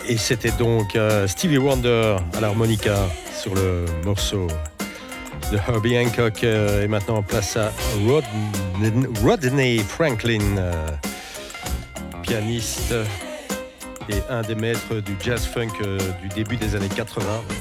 Et c'était donc Stevie Wonder à l'harmonica sur le morceau de Herbie Hancock. Et maintenant, place à Rodney Franklin, pianiste et un des maîtres du jazz funk du début des années 80.